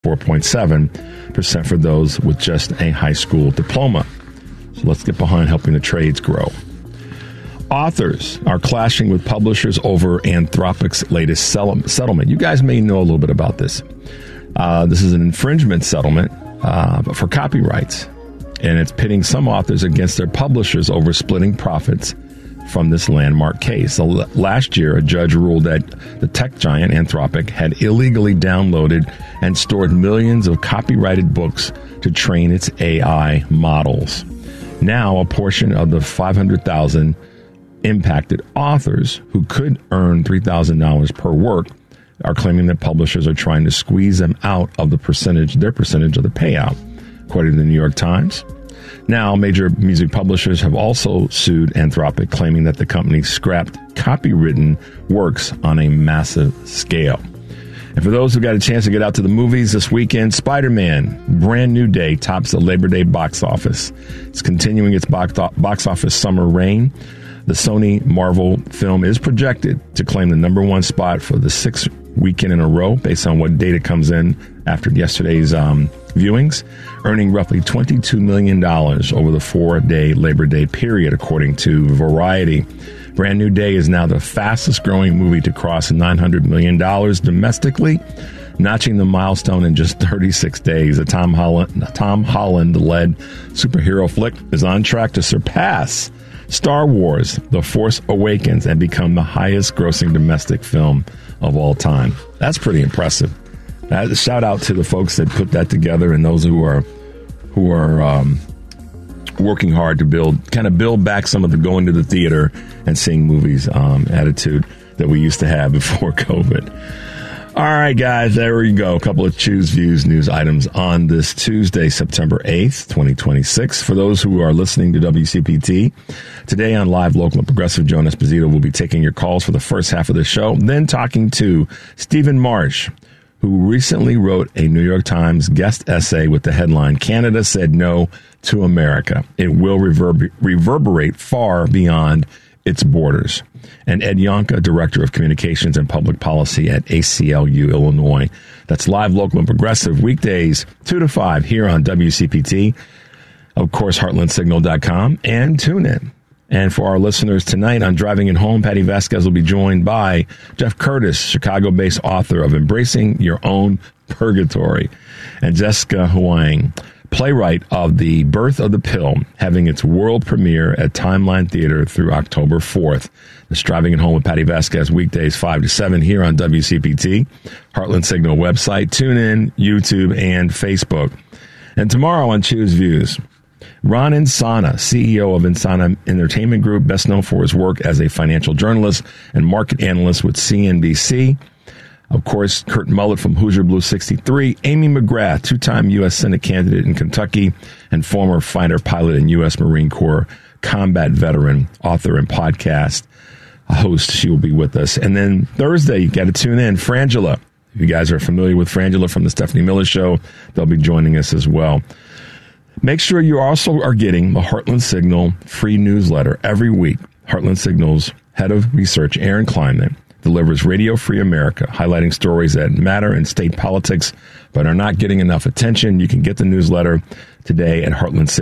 34.7% for those with just a high school diploma. So let's get behind helping the trades grow. Authors are clashing with publishers over Anthropic's latest settlement. You guys may know a little bit about this. This is an infringement settlement for copyrights, and it's pitting some authors against their publishers over splitting profits from this landmark case. So last year, a judge ruled that the tech giant Anthropic had illegally downloaded and stored millions of copyrighted books to train its AI models. Now, a portion of the 500,000 impacted authors who could earn $3,000 per work are claiming that publishers are trying to squeeze them out of their percentage of the payout, according to the New York Times. Now, major music publishers have also sued Anthropic, claiming that the company scrapped copywritten works on a massive scale. And for those who got a chance to get out to the movies this weekend, Spider-Man Brand New Day tops the Labor Day box office. It's continuing its box office summer reign. The Sony Marvel film is projected to claim the number one spot for the sixth weekend in a row, based on what data comes in after yesterday's viewings, earning roughly $22 million over the 4-day Labor Day period, according to Variety. Brand New Day is now the fastest growing movie to cross $900 million domestically, notching the milestone in just 36 days. The Tom Holland-led superhero flick is on track to surpass Star Wars: The Force Awakens and become the highest grossing domestic film of all time. That's pretty impressive. Shout out to the folks that put that together and those who are working hard to build back some of the going to the theater and seeing movies attitude that we used to have before COVID. All right, guys, there we go. A couple of Choose Views news items on this Tuesday, September 8th, 2026. For those who are listening to WCPT, today on Live, Local, and Progressive, Joan Esposito will be taking your calls for the first half of the show, then talking to Stephen Marsh, who recently wrote a New York Times guest essay with the headline, "Canada Said No to America. It will reverberate far beyond its borders." And Ed Yonka, Director of Communications and Public Policy at ACLU, Illinois. That's Live, Local, and Progressive, weekdays 2 to 5 here on WCPT. Of course, heartlandsignal.com and TuneIn. And for our listeners tonight on Driving It Home, Patty Vasquez will be joined by Jeff Curtis, Chicago-based author of Embracing Your Own Purgatory, and Jessica Huang, playwright of The Birth of the Pill, having its world premiere at Timeline Theater through October 4th. This Driving It Home with Patty Vasquez, weekdays 5 to 7 here on WCPT, Heartland Signal website, TuneIn, YouTube, and Facebook. And tomorrow on Choose Views, Ron Insana, CEO of Insana Entertainment Group, best known for his work as a financial journalist and market analyst with CNBC. Of course, Kurt Mullett from Hoosier Blue 63, Amy McGrath, two-time U.S. Senate candidate in Kentucky and former fighter pilot and U.S. Marine Corps combat veteran, author and podcast host. She will be with us. And then Thursday, you got to tune in, Frangela. If you guys are familiar with Frangela from the Stephanie Miller Show, they'll be joining us as well. Make sure you also are getting the Heartland Signal free newsletter every week. Heartland Signal's head of research, Aaron Kleinman, delivers Radio Free America, highlighting stories that matter in state politics but are not getting enough attention. You can get the newsletter today at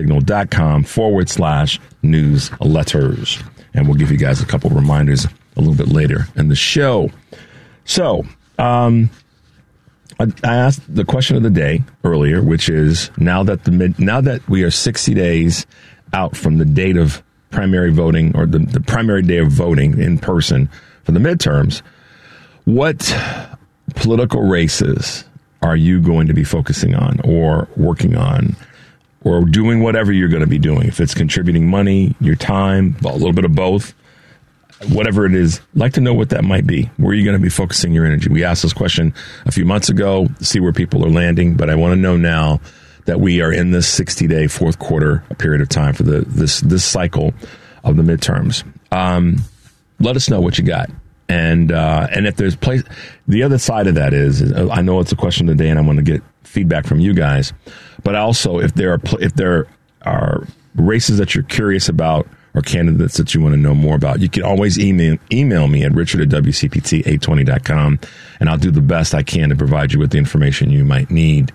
heartlandsignal.com/newsletters. And we'll give you guys a couple reminders a little bit later in the show. So, I asked the question of the day earlier, which is now that we are 60 days out from the date of primary voting, or the primary day of voting in person for the midterms, what political races are you going to be focusing on or working on or doing whatever you're going to be doing? If it's contributing money, your time, a little bit of both, whatever it is, I'd like to know what that might be. Where are you going to be focusing your energy? We asked this question a few months ago to see where people are landing, but I want to know now that we are in this 60-day fourth quarter period of time for this cycle of the midterms. Let us know what you got. And if there's place, the other side of that is I know it's a question of the day and I want to get feedback from you guys, but also if there are races that you're curious about or candidates that you want to know more about, you can always email me at richard@wcpt820.com, and I'll do the best I can to provide you with the information you might need.